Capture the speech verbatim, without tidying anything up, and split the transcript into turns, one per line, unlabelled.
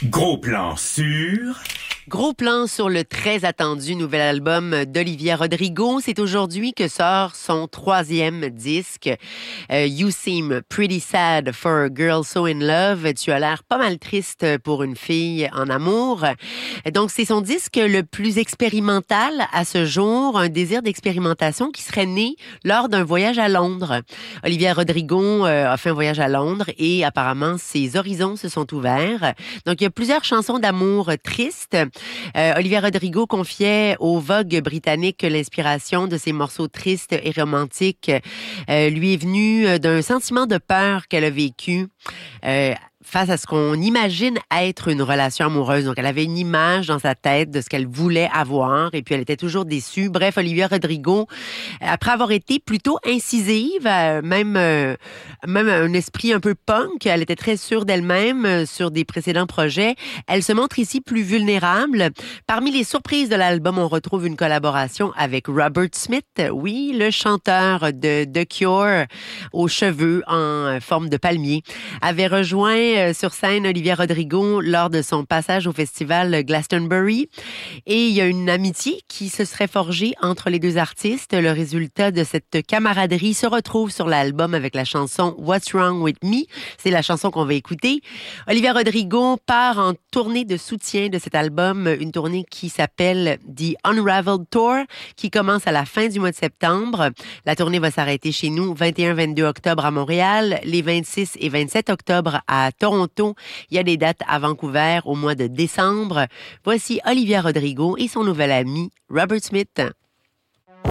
Gros plan sur...
Gros plan sur le très attendu nouvel album d'Olivia Rodrigo. C'est aujourd'hui que sort son troisième disque. Euh, You Seem Pretty Sad for a Girl So in Love. Tu as l'air pas mal triste pour une fille en amour. Donc, c'est son disque le plus expérimental à ce jour. Un désir d'expérimentation qui serait né lors d'un voyage à Londres. Olivia Rodrigo euh, a fait un voyage à Londres et apparemment, ses horizons se sont ouverts. Donc, il y a plusieurs chansons d'amour tristes. Euh, Olivia Rodrigo confiait au Vogue britannique que l'inspiration de ses morceaux tristes et romantiques euh, lui est venue d'un sentiment de peur qu'elle a vécu euh, face à ce qu'on imagine être une relation amoureuse. Donc, elle avait une image dans sa tête de ce qu'elle voulait avoir et puis elle était toujours déçue. Bref, Olivia Rodrigo, après avoir été plutôt incisive, même, euh, même un esprit un peu punk, elle était très sûre d'elle-même sur des précédents projets. Elle se montre ici plus vulnérable. Parmi les surprises de l'album, on retrouve une collaboration avec Robert Smith, oui, le chanteur de The Cure, aux cheveux en forme de palmier, avait rejoint sur scène Olivia Rodrigo lors de son passage au festival Glastonbury. Et il y a une amitié qui se serait forgée entre les deux artistes. Le résultat de cette camaraderie se retrouve sur l'album avec la chanson What's Wrong With Me. C'est la chanson qu'on va écouter. Olivia Rodrigo part en tournée de soutien de cet album, une tournée qui s'appelle The Unraveled Tour, qui commence à la fin du mois de septembre. La tournée va s'arrêter chez nous vingt et un vingt-deux octobre à Montréal, les vingt-six et vingt-sept octobre à Toronto. Il y a des dates à Vancouver au mois de décembre. Voici Olivia Rodrigo et son nouvel ami Robert Smith.